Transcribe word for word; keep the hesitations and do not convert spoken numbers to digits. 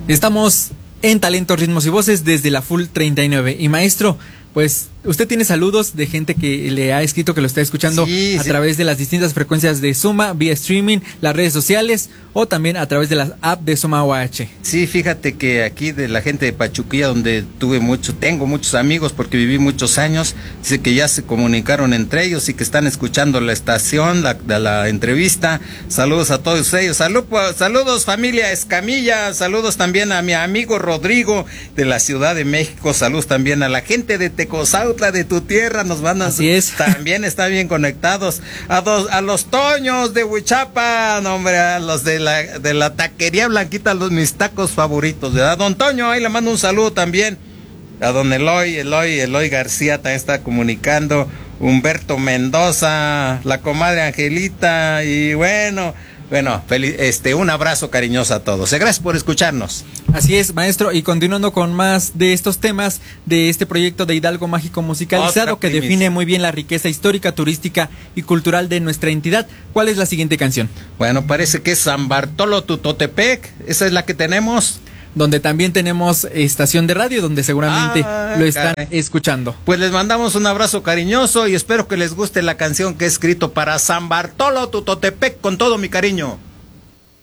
Estamos en Talentos, Ritmos y Voces desde la Full treinta y nueve. Y maestro, pues usted tiene saludos de gente que le ha escrito, que lo está escuchando sí, a sí. través de las distintas frecuencias de Suma, vía streaming, las redes sociales o también a través de la app de Suma O H. Sí, fíjate que aquí de la gente de Pachuquilla, donde tuve mucho, tengo muchos amigos porque viví muchos años, dice que ya se comunicaron entre ellos y que están escuchando la estación, la, la, la entrevista. Saludos a todos ellos. Salud, saludos familia Escamilla, saludos también a mi amigo Rodrigo de la Ciudad de México, saludos también a la gente de Tecozautla, de tu tierra, nos van a... Así es. También están bien conectados. A, dos, a los Toños de Huichapa, no, hombre, a los de la, de la taquería Blanquita, los mis tacos favoritos, ¿verdad? Don Toño, ahí le mando un saludo también. A don Eloy, Eloy, Eloy García también está comunicando. Humberto Mendoza, la comadre Angelita, y bueno... Bueno, feliz, este, un abrazo cariñoso a todos. Gracias por escucharnos. Así es, maestro, y continuando con más de estos temas de este proyecto de Hidalgo Mágico Musicalizado, Otra que primicia. define muy bien la riqueza histórica, turística y cultural de nuestra entidad. ¿Cuál es la siguiente canción? Bueno, parece que es San Bartolo Tutotepec, esa es la que tenemos. Donde también tenemos estación de radio, donde seguramente ah, lo están caray. escuchando. Pues les mandamos un abrazo cariñoso y espero que les guste la canción que he escrito para San Bartolo Tutotepec con todo mi cariño.